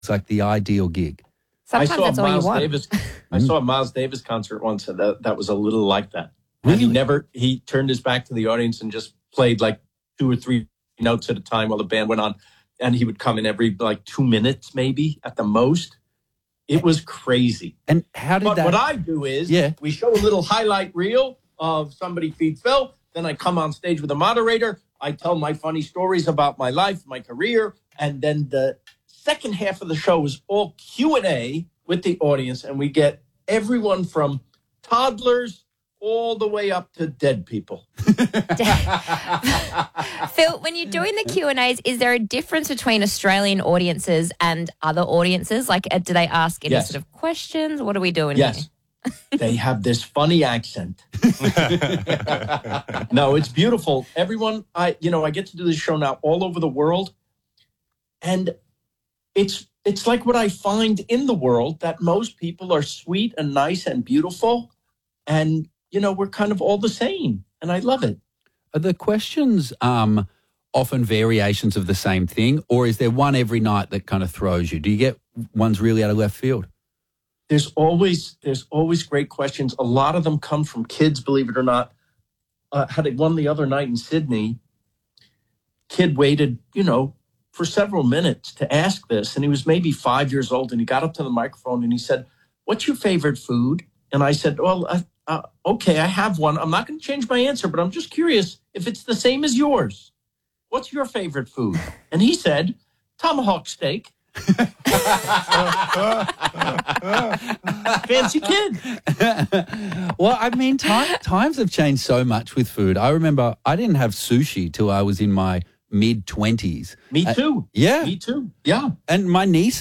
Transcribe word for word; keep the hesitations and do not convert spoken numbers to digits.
like the ideal gig. Sometimes I saw that's all you Miles want. Davis. I saw a Miles Davis concert once, and that, that was a little like that. Really? And he never he turned his back to the audience and just played like two or three notes at a time while the band went on. And he would come in every like two minutes, maybe at the most. It was crazy. And how did But that? what I do is Yeah. we show a little highlight reel of Somebody Feed Phil. Then I come on stage with a moderator. I tell my funny stories about my life, my career. And then the second half of the show is all Q and A with the audience. And we get everyone from toddlers all the way up to dead people. Phil, when you're doing the Q and A's, is there a difference between Australian audiences and other audiences? Like, uh, do they ask any Yes. sort of questions? What are we doing Yes. They have this funny accent. No, it's beautiful. Everyone, I you know, I get to do this show now all over the world. And it's it's like what I find in the world, that most people are sweet and nice and beautiful. And, you know, we're kind of all the same. And I love it. Are the questions um, often variations of the same thing, or is there one every night that kind of throws you? Do you get ones really out of left field? There's always there's always great questions. A lot of them come from kids, believe it or not. Uh, had one the other night in Sydney. Kid waited, you know, for several minutes to ask this, and he was maybe five years old, and he got up to the microphone and he said, "What's your favorite food?" And I said, "Well, uh, uh, okay, I have one. I'm not going to change my answer, but I'm just curious if it's the same as yours. What's your favorite food?" And he said, "Tomahawk steak." Fancy kid. Well, I mean, time, times have changed so much with food. I remember I didn't have sushi till I was in my mid-twenties. Me too. Uh, yeah. Me too. Yeah. And my niece